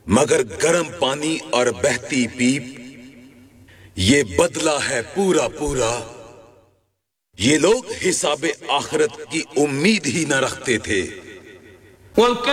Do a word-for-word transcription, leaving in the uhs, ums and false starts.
मगर गर्म पानी और बहती पीप, ये बदला है पूरा पूरा। ये लोग हिसाबे आखिरत की उम्मीद ही न रखते थे।